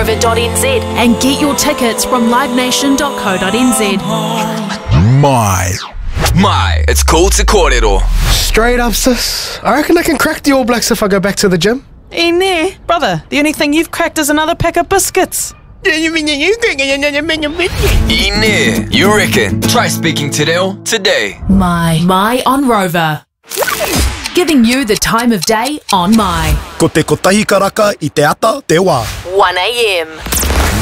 onrover.nz and get your tickets from livenation.co.nz. My, it's cool to kōrero. Straight up, sis. I reckon I can crack the All Blacks if I go back to the gym. Brother, the only thing you've cracked is another pack of biscuits. Ine, you reckon? Try speaking to Reo today. My on Rover. Giving you the time of day on My. Ko te kotahi karaka I te ata te wā. 1 a.m.